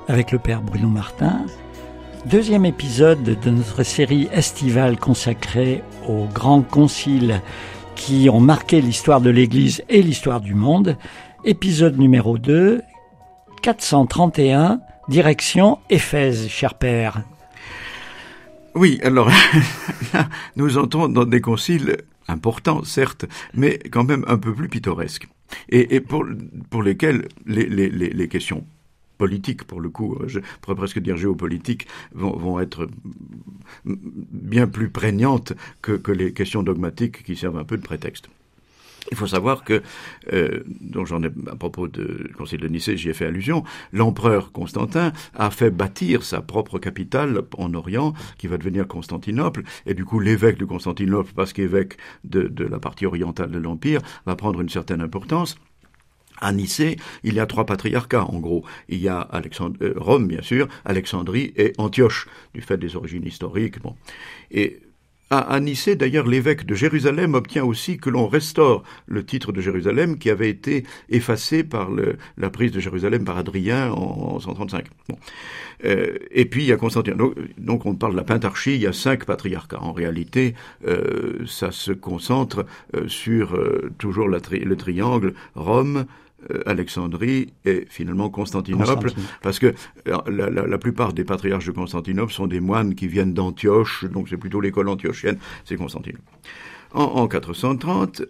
avec le père Bruno Martin. Deuxième épisode de notre série estivale consacrée aux grands conciles qui ont marqué l'histoire de l'Église et l'histoire du monde. Épisode numéro 2, 431, direction Éphèse, cher père. Oui, alors là, nous entrons dans des conciles importants, certes, mais quand même un peu plus pittoresques. Et pour lesquels les questions politiques, pour le coup, je pourrais presque dire géopolitiques, vont être bien plus prégnantes que les questions dogmatiques qui servent un peu de prétexte. Il faut savoir que, donc j'en ai à propos du Concile de Nicée, j'y ai fait allusion, l'empereur Constantin a fait bâtir sa propre capitale en Orient, qui va devenir Constantinople, et du coup l'évêque de Constantinople, parce qu'évêque de la partie orientale de l'Empire, va prendre une certaine importance. À Nicée, il y a 3 patriarcats, en gros. Il y a Rome, bien sûr, Alexandrie et Antioche, du fait des origines historiques. Bon. Et à Nicée, d'ailleurs, l'évêque de Jérusalem obtient aussi que l'on restaure le titre de Jérusalem qui avait été effacé par la prise de Jérusalem par Adrien en 135. Bon. Et puis il y a Constantinople. Donc on parle de la pentarchie, il y a 5 patriarcats. En réalité, ça se concentre sur toujours le triangle Rome, Alexandrie et finalement Constantinople, parce que la plupart des patriarches de Constantinople sont des moines qui viennent d'Antioche, donc c'est plutôt l'école antiochienne, c'est Constantinople. En 430,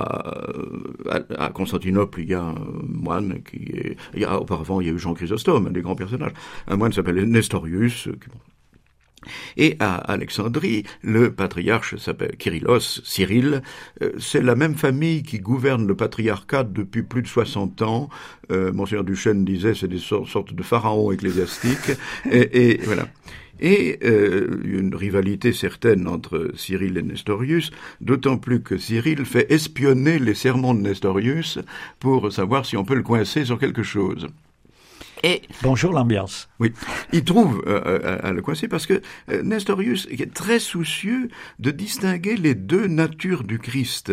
à Constantinople, il y a un moine auparavant il y a eu Jean Chrysostome, un des grands personnages, un moine s'appelle Nestorius, et à Alexandrie, le patriarche s'appelle Cyril. C'est la même famille qui gouverne le patriarcat depuis plus de 60 ans. Monseigneur Duchesne disait c'est des sortes de pharaons ecclésiastiques. Et voilà. Et une rivalité certaine entre Cyril et Nestorius, d'autant plus que Cyril fait espionner les sermons de Nestorius pour savoir si on peut le coincer sur quelque chose. Et bonjour l'ambiance. Oui, il trouve à le coincer parce que Nestorius est très soucieux de distinguer les 2 natures du Christ.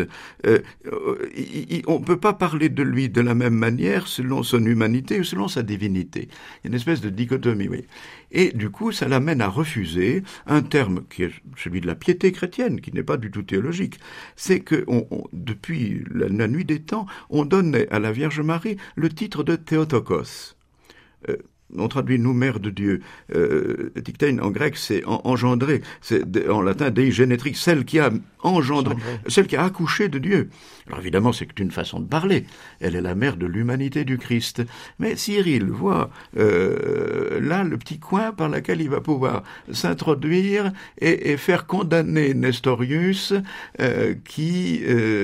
On ne peut pas parler de lui de la même manière selon son humanité ou selon sa divinité. Il y a une espèce de dichotomie, oui. Et du coup, ça l'amène à refuser un terme qui est celui de la piété chrétienne, qui n'est pas du tout théologique. C'est que depuis la nuit des temps, on donne à la Vierge Marie le titre de Théotokos. On traduit nous, mère de Dieu. Dictein en grec, c'est engendré. C'est en latin dei genetrix, celle qui a engendré, celle qui a accouché de Dieu. Alors évidemment, c'est une façon de parler. Elle est la mère de l'humanité du Christ. Mais Cyril voit là le petit coin par lequel il va pouvoir s'introduire et faire condamner Nestorius qui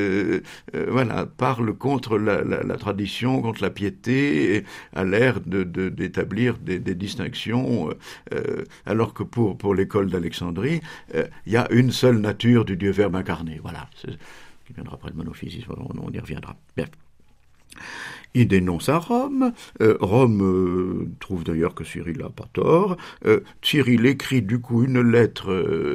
parle contre la tradition, contre la piété, et a l'air d'établir des distinctions, alors que pour l'école d'Alexandrie, il y a une seule nature du Dieu Verbe incarné. Voilà, qui viendra après le monophysisme, on y reviendra. Bien. Il dénonce à Rome. Rome trouve d'ailleurs que Cyril n'a pas tort. Cyril écrit du coup une lettre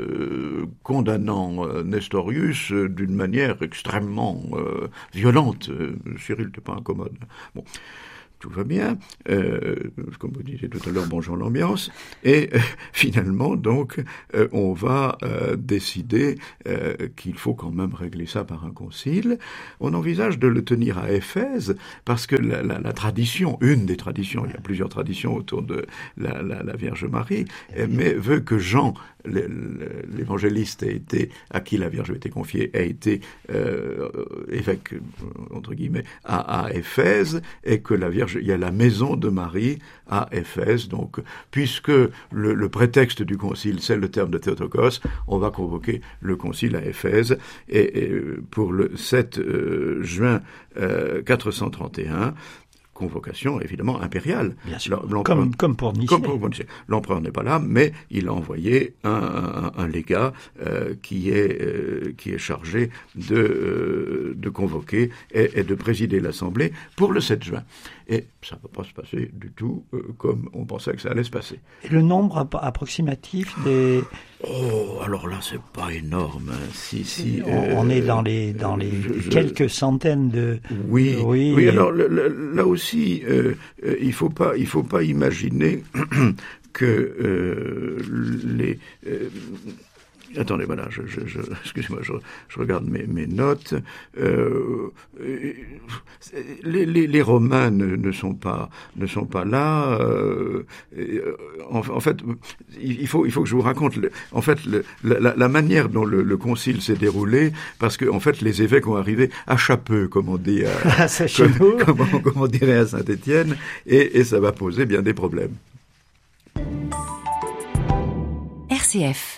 condamnant Nestorius d'une manière extrêmement violente. Cyril n'était pas incommode. Bon. Tout va bien, comme vous disiez tout à l'heure, bonjour l'ambiance, et finalement, donc, on va décider qu'il faut quand même régler ça par un concile. On envisage de le tenir à Éphèse, parce que la tradition, une des traditions, il y a plusieurs traditions autour de la Vierge Marie, mais veut que Jean, l'évangéliste à qui la Vierge a été confiée, a été évêque, entre guillemets, à Éphèse, et que la Vierge, il y a la maison de Marie à Éphèse. Donc, puisque le prétexte du concile, c'est le terme de Théotokos, on va convoquer le concile à Éphèse. Et pour le 7 juin 431, convocation évidemment impériale. Bien sûr, comme pour Nicée. L'empereur n'est pas là, mais il a envoyé un légat qui est chargé de convoquer et de présider l'Assemblée pour le 7 juin. Et ça ne va pas se passer du tout comme on pensait que ça allait se passer. Et le nombre approximatif des... Oh, alors là, c'est pas énorme. Si, on est dans les quelques centaines de... Oui. Alors là aussi, aussi, il faut pas imaginer que les attendez, voilà, excusez-moi, je regarde mes notes. Les Romains ne sont pas là. En fait, il faut que je vous raconte. La manière dont le concile s'est déroulé, parce que en fait, les évêques ont arrivé à Chapeux, comme on dit, comme on dirait à Saint-Étienne, et ça va poser bien des problèmes. RCF.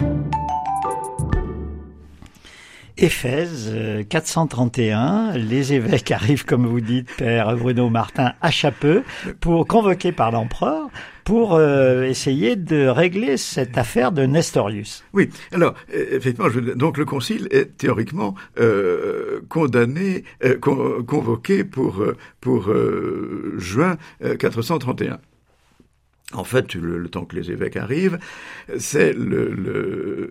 Éphèse, 431, les évêques arrivent, comme vous dites, Père Bruno Martin, à Chapeux, convoqués par l'empereur, pour essayer de régler cette affaire de Nestorius. Oui, alors, effectivement, donc le concile est théoriquement convoqué pour juin 431. En fait, le temps que les évêques arrivent, c'est le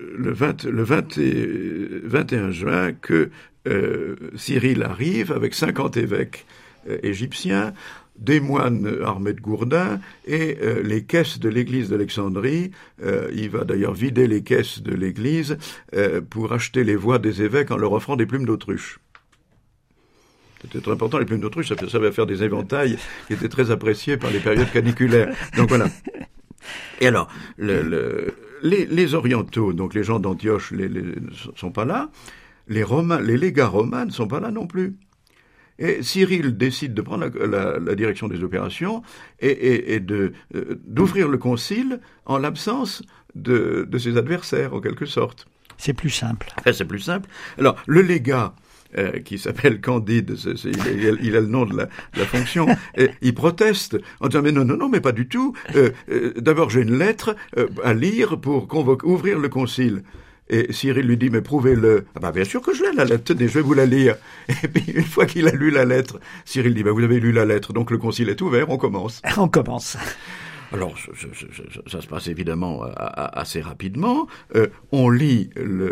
21 juin que Cyril arrive avec 50 évêques égyptiens, des moines armés de gourdins et les caisses de l'église d'Alexandrie. Il va d'ailleurs vider les caisses de l'église pour acheter les voix des évêques en leur offrant des plumes d'autruche. C'était très important, les plumes d'autruche, ça savait faire des éventails qui étaient très appréciés par les périodes caniculaires. Donc voilà. Et alors, les orientaux, donc les gens d'Antioche, sont pas là. Les légats romains ne sont pas là non plus. Et Cyril décide de prendre la direction des opérations et d'ouvrir le concile en l'absence de ses adversaires, en quelque sorte. C'est plus simple. C'est plus simple. Alors, le légat, qui s'appelle Candide, il a le nom de la fonction, et il proteste en disant mais non, mais pas du tout. D'abord j'ai une lettre à lire pour ouvrir le concile. Et Cyril lui dit mais prouvez-le. Ah bah bien sûr que je l'ai la lettre, tenez, je vais vous la lire. Et puis une fois qu'il a lu la lettre, Cyril dit bah vous avez lu la lettre, donc le concile est ouvert, on commence. On commence. Alors, ça se passe évidemment assez rapidement. On lit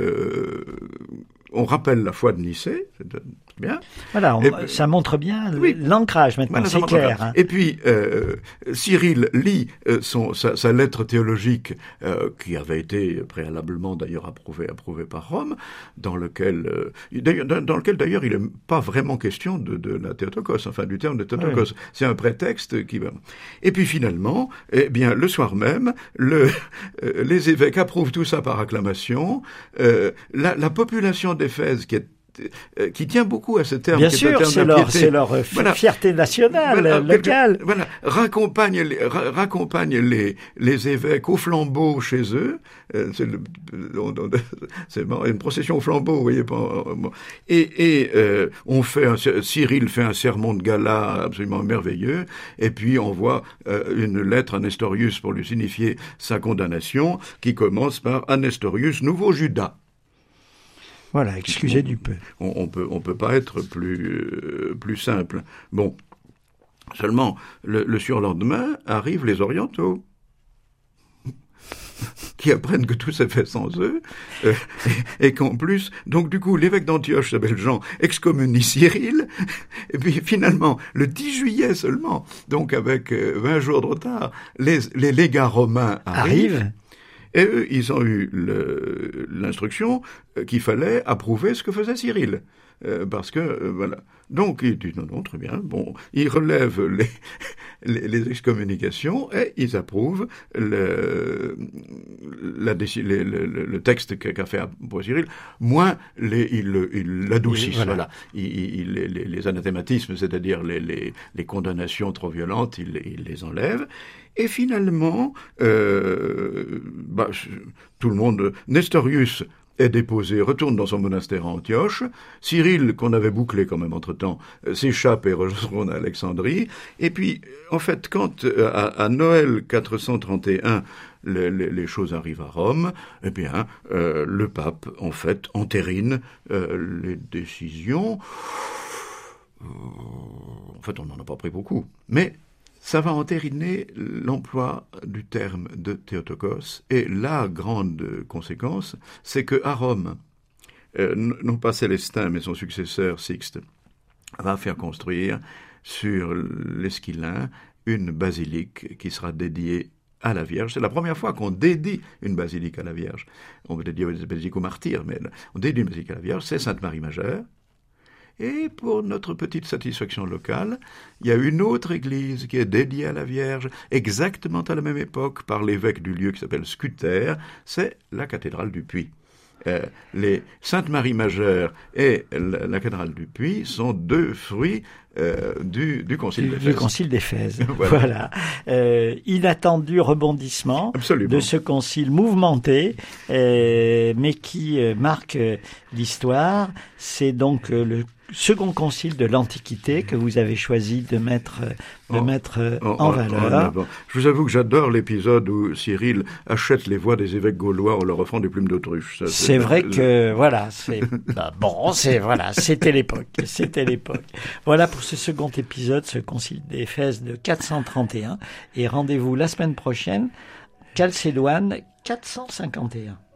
on rappelle la foi de Nicée, c'est bien. Voilà, ça montre bien l'ancrage maintenant, voilà, c'est clair. Hein. Et puis, Cyril lit sa lettre théologique, qui avait été préalablement d'ailleurs approuvée par Rome, dans lequel d'ailleurs il n'est pas vraiment question de la Théotokos, enfin du terme de Théotokos. Oui. C'est un prétexte qui va. Et puis finalement, eh bien, le soir même, les évêques approuvent tout ça par acclamation. La population d'Éphèse qui tient beaucoup à ce terme. Bien sûr, c'est leur fierté nationale, locale. Raccompagne les évêques au flambeau chez eux. C'est une procession au flambeau, vous voyez. Et Cyril fait un sermon de gala absolument merveilleux. Et puis on voit une lettre à Nestorius pour lui signifier sa condamnation, qui commence par « À Nestorius, nouveau Judas ». Voilà, excusez du peu. On peut pas être plus simple. Bon, seulement le surlendemain arrivent les orientaux qui apprennent que tout s'est fait sans eux et qu'en plus, donc du coup, l'évêque d'Antioche s'appelle Jean, excommunie Cyril, et puis finalement, le 10 juillet seulement, donc avec 20 jours de retard, les légats romains arrivent. Et eux, ils ont eu l'instruction qu'il fallait approuver ce que faisait Cyril. Parce que, voilà. Donc, il dit non, très bien. Bon, ils relèvent les excommunications et ils approuvent le texte qu'a fait pour Cyril. Moins, ils l'adoucissent. Voilà. Les anathématismes, c'est-à-dire les condamnations trop violentes, ils les enlèvent. Et finalement, tout le monde, Nestorius est déposé, retourne dans son monastère à Antioche. Cyril, qu'on avait bouclé quand même entre-temps, s'échappe et retourne à Alexandrie. Et puis, en fait, quand à Noël 431, les choses arrivent à Rome, eh bien, le pape, en fait, entérine les décisions. En fait, on n'en a pas pris beaucoup. Mais ça va entériner l'emploi du terme de Théotokos. Et la grande conséquence, c'est qu'à Rome, non pas Célestin, mais son successeur Sixte, va faire construire sur l'Esquilin une basilique qui sera dédiée à la Vierge. C'est la première fois qu'on dédie une basilique à la Vierge. On peut dire une basilique aux martyrs, mais on dédie une basilique à la Vierge, c'est Sainte-Marie-Majeure. Et pour notre petite satisfaction locale, il y a une autre église qui est dédiée à la Vierge, exactement à la même époque, par l'évêque du lieu qui s'appelle Scuter, c'est la cathédrale du Puy. Les Sainte-Marie-Majeure et la cathédrale du Puy sont deux fruits du concile d'Éphèse. Du concile d'Éphèse. Voilà. Inattendu rebondissement Absolument. de ce concile mouvementé, mais qui marque l'histoire. C'est donc le second concile de l'Antiquité que vous avez choisi de mettre en valeur. Je vous avoue que j'adore l'épisode où Cyril achète les voix des évêques gaulois en leur offrant des plumes d'autruche. C'est vrai que voilà, c'était l'époque, Voilà pour ce second épisode, ce concile d'Éphèse de 431, et rendez-vous la semaine prochaine, Chalcédoine 451.